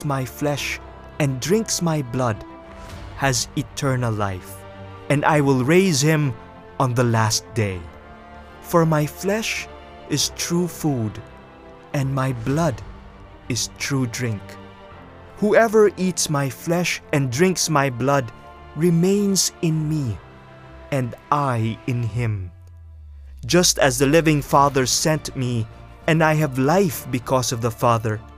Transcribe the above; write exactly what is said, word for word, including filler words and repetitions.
my flesh and drinks my blood has eternal life, and I will raise him on the last day. For my flesh is true food, and my blood is true drink. Whoever eats my flesh and drinks my blood remains in me, and I in him. Just as the living Father sent me, and I have life because of the Father,